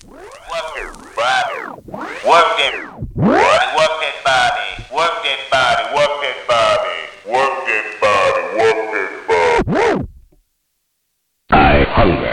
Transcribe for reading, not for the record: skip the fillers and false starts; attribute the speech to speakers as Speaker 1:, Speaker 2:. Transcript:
Speaker 1: Work it, body. Work it. Body. Work that body. Work that body. Work that body. Work that body. Work that body.
Speaker 2: I hunger.